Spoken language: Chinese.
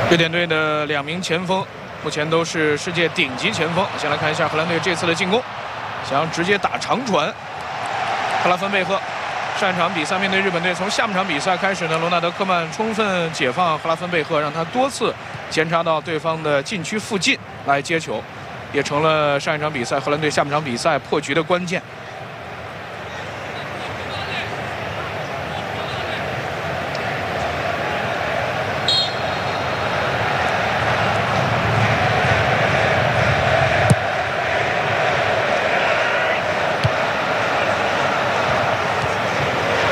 瑞典队的2名前锋目前都是世界顶级前锋。先来看一下荷兰队这次的进攻，想要直接打长传。克拉芬贝赫上一场比赛面对日本队，从下半场比赛开始呢，罗纳德·科曼充分解放克拉芬贝赫，让他多次前插到对方的禁区附近来接球，也成了上一场比赛荷兰队下半场比赛破局的关键。